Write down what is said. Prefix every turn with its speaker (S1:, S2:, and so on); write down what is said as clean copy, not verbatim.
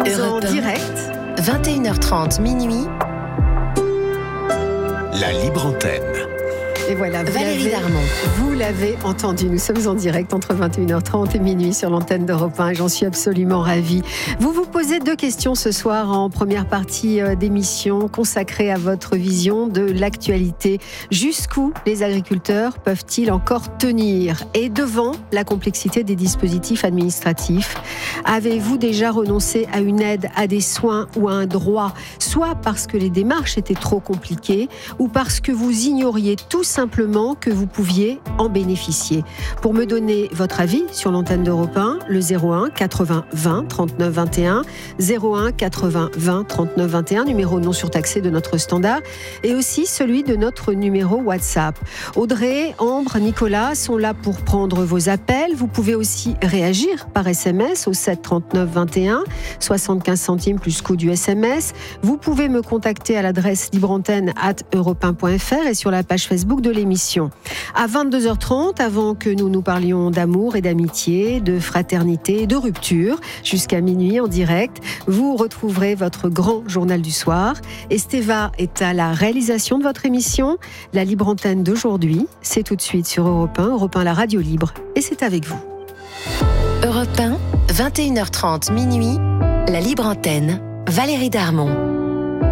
S1: en direct.
S2: 21h30 minuit.
S3: La libre antenne.
S1: Et voilà,
S2: Valérie Darmon.
S1: Vous l'avez entendu, nous sommes en direct entre 21h30 et minuit sur l'antenne d'Europe 1 et j'en suis absolument ravie. Vous vous posez 2 questions ce soir en première partie d'émission consacrée à votre vision de l'actualité. Jusqu'où les agriculteurs peuvent-ils encore tenir ? Et devant la complexité des dispositifs administratifs, avez-vous déjà renoncé à une aide, à des soins ou à un droit, soit parce que les démarches étaient trop compliquées ou parce que vous ignoriez tout simplement que vous pouviez en bénéficier. Pour me donner votre avis sur l'antenne d'Europe 1, le 01 80 20 39 21, 01 80 20 39 21, numéro non surtaxé de notre standard, et aussi celui de notre numéro WhatsApp. Audrey, Ambre, Nicolas sont là pour prendre vos appels. Vous pouvez aussi réagir par SMS au 7 39 21, 75 centimes plus coût du SMS. Vous pouvez me contacter à l'adresse libreantenne@europe1.fr et sur la page Facebook de l'émission. À 22h30, avant que nous parlions d'amour et d'amitié, de fraternité et de rupture, jusqu'à minuit en direct, vous retrouverez votre grand journal du soir. Esteva est à la réalisation de votre émission. La libre antenne d'aujourd'hui, c'est tout de suite sur Europe 1, Europe 1 la radio libre, et c'est avec vous.
S2: Europe 1, 21h30 minuit, la libre antenne, Valérie Darmon.